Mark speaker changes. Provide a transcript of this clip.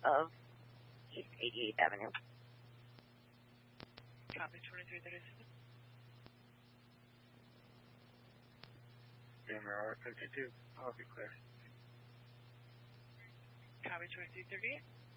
Speaker 1: of East 88th Avenue.
Speaker 2: Copy 2337.
Speaker 3: MR 52, I'll be clear.
Speaker 2: Copy 2338.